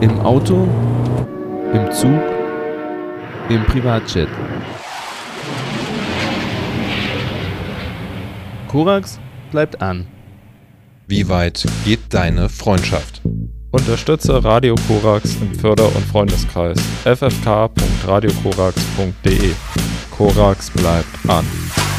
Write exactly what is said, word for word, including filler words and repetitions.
Im Auto, im Zug, im Privatjet. Korax bleibt an. Wie weit geht deine Freundschaft? Unterstütze Radio Korax im Förder- und Freundeskreis f f k punkt radio korax punkt d e. Korax bleibt an.